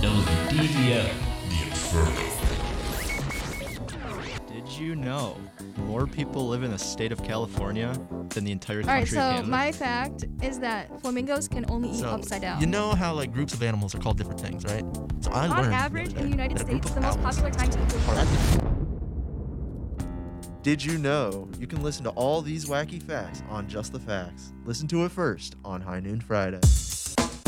That was the DVF, the Inferno. Did you know more people live in the state of California than the entire All right, country of so Canada? my fact is that flamingos can only eat upside down. You know how like groups of animals are called different things, right? So I On learned average, the in other the day United that a group States, of the most owls popular time to eat are- Did you know you can listen to all these wacky facts on Just the Facts? Listen to it first on High Noon Friday.